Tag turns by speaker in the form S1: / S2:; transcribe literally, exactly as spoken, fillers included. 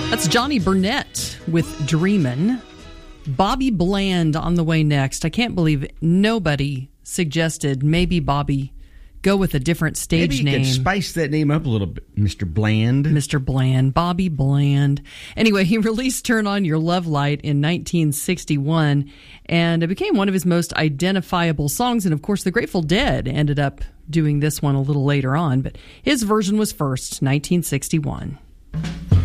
S1: That's Johnny Burnett with Dreamin'. Bobby Bland on the way next. I can't believe nobody suggested maybe Bobby go with a different stage
S2: Maybe you
S1: name.
S2: could spice that name up a little bit, Mister Bland.
S1: Mister Bland, Bobby Bland. Anyway, he released Turn On Your Love Light in nineteen sixty-one, and it became one of his most identifiable songs. And of course, the Grateful Dead ended up doing this one a little later on, but his version was first, nineteen sixty-one.